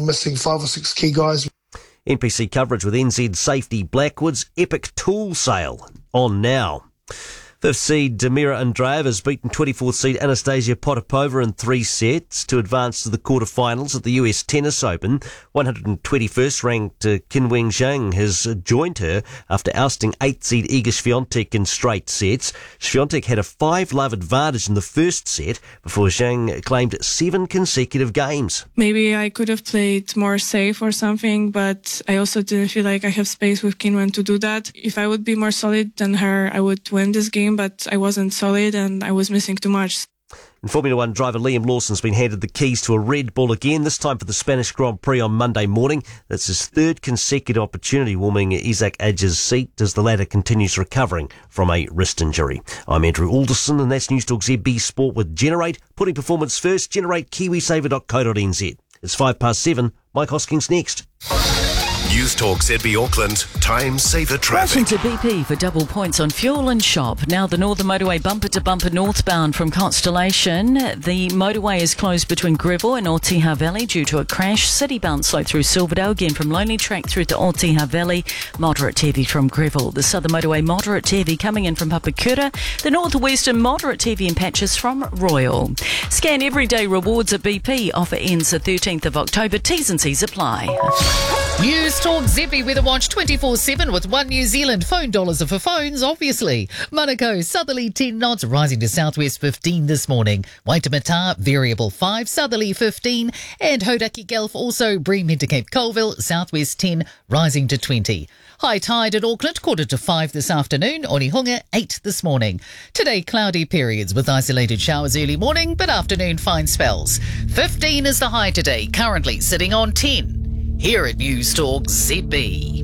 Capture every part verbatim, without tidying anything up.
missing five or six key guys. N P C coverage with N Z Safety Blackwood's epic tool sale on now. Fifth seed Damira Andreeva has beaten twenty-fourth seed Anastasia Potapova in three sets to advance to the quarterfinals at the U S Tennis Open. one hundred twenty-first ranked uh, Qinwen Zhang has uh, joined her after ousting eighth seed Iga Swiatek in straight sets. Swiatek had a five-love advantage in the first set before Zhang claimed seven consecutive games. Maybe I could have played more safe or something, but I also didn't feel like I have space with Qinwen to do that. If I would be more solid than her, I would win this game, but I wasn't solid and I was missing too much. And Formula One driver Liam Lawson's been handed the keys to a Red Bull again, this time for the Spanish Grand Prix on Monday morning. That's his third consecutive opportunity warming Isaac Adja's seat as the latter continues recovering from a wrist injury. I'm Andrew Alderson and that's News Talk Z B Sport with Generate, putting performance first. Generate kiwisaver dot co dot n z. It's five past seven. Mike Hoskins next. News Talk Z B Auckland, time saver traffic. Welcome to B P for double points on fuel and shop. Now the Northern Motorway bumper to bumper northbound from Constellation. The motorway is closed between Greville and Otiha Valley due to a crash. City bound slow through Silverdale, again from Lonely Track through to Otiha Valley. Moderate to heavy from Greville. The Southern Motorway moderate to heavy coming in from Papakura. The Northwestern moderate to heavy in patches from Royal. Scan everyday rewards at B P. Offer ends the thirteenth of October. T's and C's apply. News Talk Z B Weather Watch twenty-four seven with One New Zealand. Phone dollars are for phones, obviously. Manukau, southerly ten knots, rising to southwest fifteen this morning. Waitemata, variable five, southerly fifteen. And Hodaki Gulf, also Bream into Cape Colville, southwest ten, rising to twenty. High tide at Auckland, quarter to five this afternoon. Onehunga, eight this morning. Today, cloudy periods with isolated showers early morning, but afternoon fine spells. fifteen is the high today, currently sitting on ten. Here at News Talk Z B.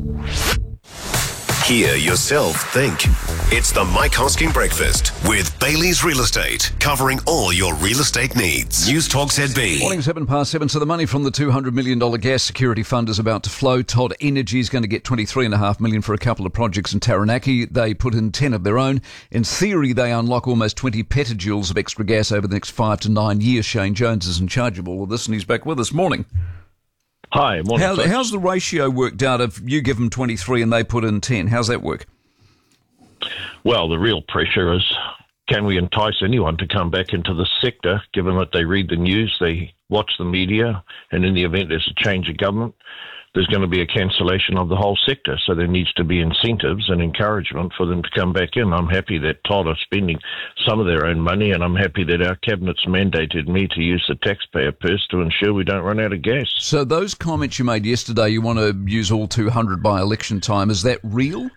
Hear yourself think. It's the Mike Hosking Breakfast with Bailey's Real Estate, covering all your real estate needs. News Talk Z B. Morning, seven past seven. So the money from the two hundred million dollars gas security fund is about to flow. Todd Energy is going to get twenty-three point five million dollars for a couple of projects in Taranaki. They put in ten of their own. In theory, they unlock almost twenty petajoules of extra gas over the next five to nine years. Shane Jones is in charge of all of this, and he's back with us. Morning. Hi, morning. How, how's the ratio worked out if you give them twenty-three and they put in ten? How's that work? Well, the real pressure is, can we entice anyone to come back into the sector, given that they read the news, they watch the media, and in the event there's a change of government, there's going to be a cancellation of the whole sector. So there needs to be incentives and encouragement for them to come back in. I'm happy that Todd are spending some of their own money, and I'm happy that our cabinet's mandated me to use the taxpayer purse to ensure we don't run out of gas. So those comments you made yesterday, you want to use all two hundred by election time, is that real?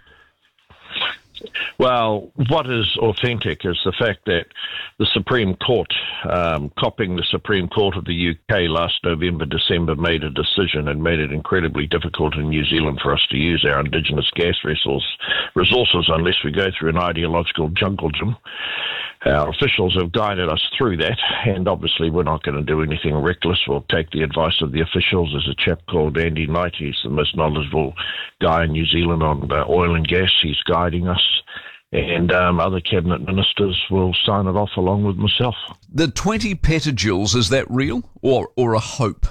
Well, what is authentic is the fact that the Supreme Court, um, copying the Supreme Court of the U K last November, December, made a decision and made it incredibly difficult in New Zealand for us to use our indigenous gas resource, resources unless we go through an ideological jungle gym. Our officials have guided us through that, and obviously we're not going to do anything reckless. We'll take the advice of the officials. There's a chap called Andy Knight. He's the most knowledgeable guy in New Zealand on uh, oil and gas. He's guiding us, and um, other cabinet ministers will sign it off along with myself. The twenty petajoules, is that real or, or a hope?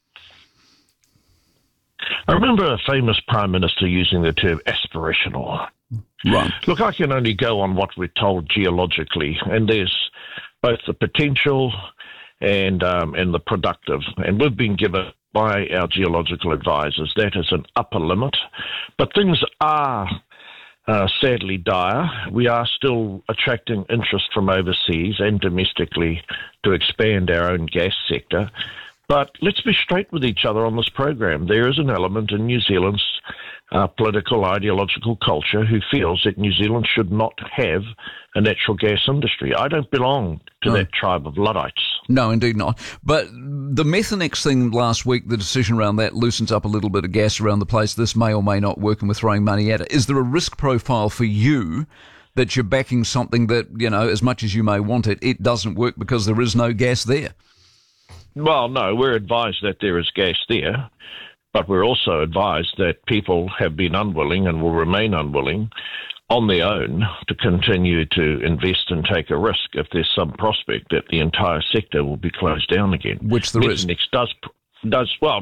I remember a famous prime minister using the term aspirational. Right. Look, I can only go on what we're told geologically, and there's both the potential and um, and the productive. And we've been given by our geological advisors that is an upper limit. But things are uh, sadly dire. We are still attracting interest from overseas and domestically to expand our own gas sector. But let's be straight with each other on this program. There is an element in New Zealand's uh, political, ideological culture who feels that New Zealand should not have a natural gas industry. I don't belong to no. that tribe of Luddites. No, indeed not. But the Methanex thing last week, the decision around that loosens up a little bit of gas around the place. This may or may not work, and we're throwing money at it. Is there a risk profile for you that you're backing something that, you know, as much as you may want it, it doesn't work because there is no gas there? Well, no, we're advised that there is gas there, but we're also advised that people have been unwilling and will remain unwilling on their own to continue to invest and take a risk if there's some prospect that the entire sector will be closed down again. Which there is. Methanex does, does, well,